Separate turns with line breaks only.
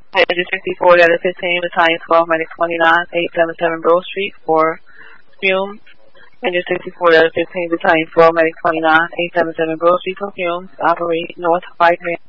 Engine 64, letter 15, battalion 12, medic 29, 877 Grove Street for fumes. Engine 64, letter 15, battalion 12, medic 29, 877 Grove Street for fumes. Operate north 5